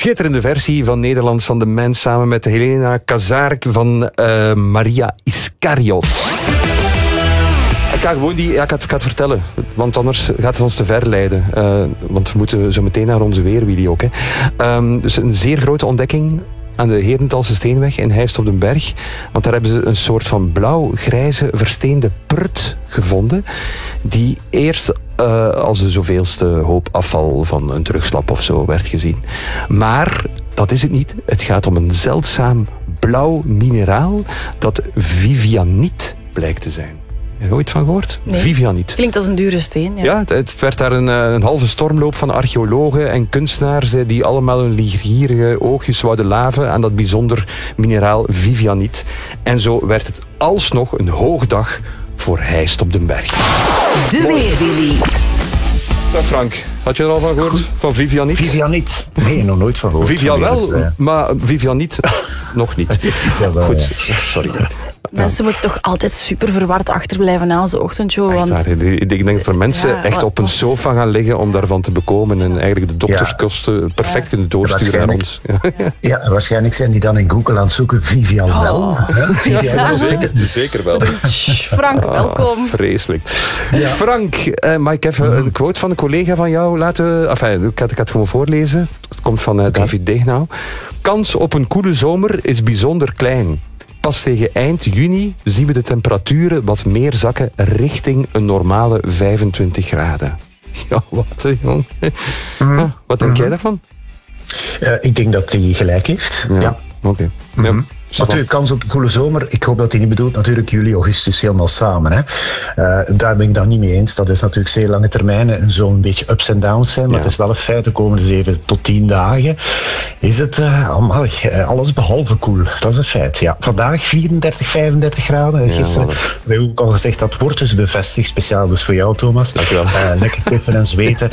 schitterende versie van Nederlands van de Mens samen met Helena Kazarek van Maria Iscariot. Ik ga gewoon ik ga het vertellen, want anders gaat het ons te ver leiden. Want we moeten zo meteen naar onze weerwielie ook. Hè. Dus een zeer grote ontdekking aan de Herentalse Steenweg in Heist op den Berg. Want daar hebben ze een soort van blauw-grijze versteende prut gevonden, die eerst als de zoveelste hoop afval van een terugslap of zo werd gezien. Maar dat is het niet. Het gaat om een zeldzaam blauw mineraal dat vivianiet blijkt te zijn. Heb je ooit van gehoord? Nee. Vivianiet. Klinkt als een dure steen. Ja, het werd daar een halve stormloop van archeologen en kunstenaars die allemaal hun gierige oogjes zouden laven aan dat bijzonder mineraal vivianiet. En zo werd het alsnog een hoogdag voor Heist op den Berg. De Weerwielie. Dag Frank, had je er al van gehoord? Van Vivianiet? Vivianiet? Nee, nog nooit van gehoord. Vivian wel, maar Vivianiet nog niet. Jawel, goed, ja. sorry. Mensen moeten toch altijd super verward achterblijven na onze ochtendshow. Echt Want... waar, ik denk dat er mensen echt op een sofa gaan liggen om daarvan te bekomen en eigenlijk de dokterskosten perfect kunnen doorsturen aan ons. Ja, waarschijnlijk zijn die dan in Google aan het zoeken Vivian wel. Vivian wel. Zeker wel. Frank, welkom. Vreselijk. Ja. Frank, mag ik even een quote van een collega van jou laten... Enfin, ik ga het gewoon voorlezen. Het komt van David Degnau. Kans op een koele zomer is bijzonder klein. Pas tegen eind juni zien we de temperaturen wat meer zakken richting een normale 25 graden. Ja, wat jong. Wat denk jij daarvan? Ik denk dat hij gelijk heeft. Ja. Oké. Ja. Natuurlijk, kans op een koele zomer. Ik hoop dat hij niet bedoelt natuurlijk juli, augustus helemaal samen. Hè. Daar ben ik dan niet mee eens. Dat is natuurlijk zeer lange termijnen en zo'n beetje ups en downs zijn. Maar het is wel een feit, de komende 7 tot 10 dagen is het alles behalve koel. Dat is een feit. Ja. Vandaag 34, 35 graden. Gisteren hebben we ook al gezegd, dat wordt dus bevestigd. Speciaal dus voor jou, Thomas. Lekker kiffen en zweten.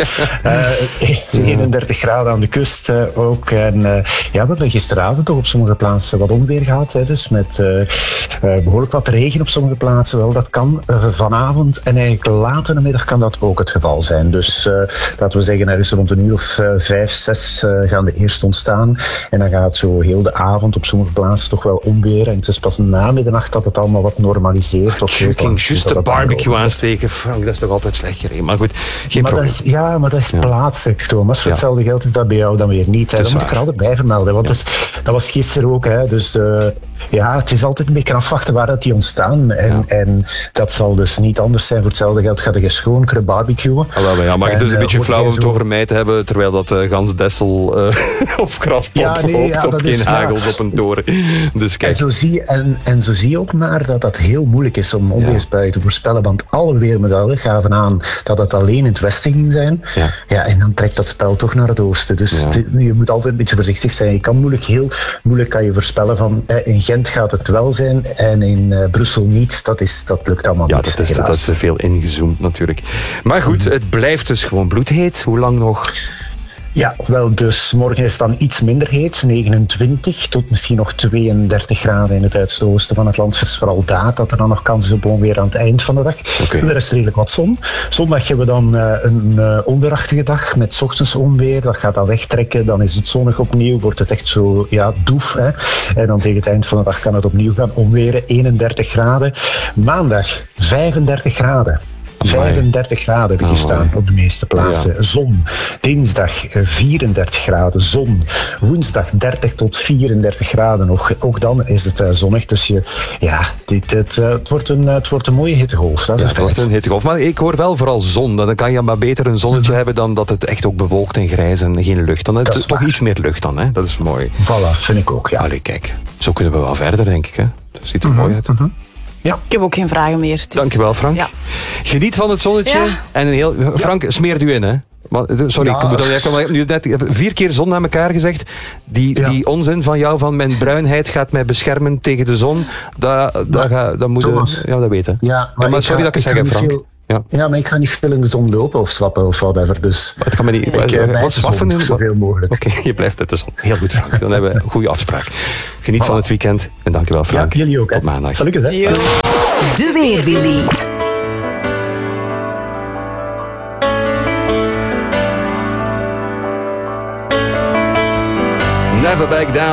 31 graden aan de kust ook. En we hebben gisteravond toch op sommige plaatsen wat onweer gehad. Hè, dus met behoorlijk wat regen op sommige plaatsen. Wel, dat kan vanavond en eigenlijk later in de middag kan dat ook het geval zijn. Dus laten we zeggen, ergens rond een uur of 5, 6 gaan de eerst ontstaan. En dan gaat zo heel de avond op sommige plaatsen toch wel onweer. En het is pas na middernacht dat het allemaal wat normaliseert. Je ging juist de barbecue aansteken, Frank. Dat is toch altijd slecht gereden. Maar goed, geen probleem. Maar dat is plaatselijk, Thomas. Voor hetzelfde geld is dat bij jou dan weer niet. Hè. Dat moet ik er altijd bij vermelden. Want dat was gisteren ook. Hè. Dus het is altijd een beetje afwachten waar dat die ontstaan. En dat zal dus niet anders zijn. Voor hetzelfde geld gaat je schoon kunnen barbecuen. Maar het is een beetje flauw om het over mij te hebben, terwijl dat Gans Dessel op grafpop loopt op geen hagels op een toren. Dus kijk. En zo zie je ook maar dat heel moeilijk is om onweersbuien te voorspellen. Want alle weermodellen gaven aan dat het alleen in het westen ging zijn. Ja, en dan trekt dat spel toch naar het oosten. Dus je moet altijd een beetje voorzichtig zijn. Je kan heel moeilijk kan je voorspellen van in Gent gaat het wel zijn en in Brussel niet. Dat lukt allemaal niet. Dat is te veel ingezoomd natuurlijk. Maar goed, het blijft dus gewoon bloedheet. Hoe lang nog? Ja, wel, dus morgen is het dan iets minder heet, 29 tot misschien nog 32 graden in het uiterste oosten van het land. Dus vooral daar dat er dan nog kans is op onweer aan het eind van de dag. En er is redelijk wat zon. Zondag hebben we dan een onweerachtige dag met 's ochtends onweer. Dat gaat dan wegtrekken, dan is het zonnig opnieuw, wordt het echt zo doef. Hè. En dan tegen het eind van de dag kan het opnieuw gaan onweren, 31 graden. Maandag 35 graden. 35 graden heb ik gestaan op de meeste plaatsen. Ja. Zon. Dinsdag 34 graden. Zon. Woensdag 30 tot 34 graden. Ook dan is het zonnig. Dus het wordt een mooie hittegolf. Dat is het wordt een hittegolf. Maar ik hoor wel vooral zon. Dan kan je maar beter een zonnetje hebben dan dat het echt ook bewolkt en grijs en geen lucht. Dan is het toch iets meer lucht dan. Hè? Dat is mooi. Voilà, vind ik ook. Ja. Allee, kijk. Zo kunnen we wel verder, denk ik. Hè? Dat ziet er mooi uit. Ja. Ik heb ook geen vragen meer. Dankjewel, Frank. Ja. Geniet van het zonnetje. Ja. En Frank, smeert u in, hè? Sorry, ik heb nu net 4 keer zon na elkaar gezegd. Die onzin van jou, van mijn bruinheid gaat mij beschermen tegen de zon. Dat moet je dat weten. Ja, maar sorry dat ik het zeg, Frank. Ja, maar ik ga niet veel in de zon lopen of slappen of whatever. Dus het kan me niet. Wat zwaffen in? Zoveel mogelijk. Oké, je blijft uit de zon. Heel goed, Frank. Dan hebben we een goede afspraak. Geniet van het weekend en dankjewel, Frank. Ja, jullie ook. Tot maandag. Salut, hè. De Weerwielie. Never back down.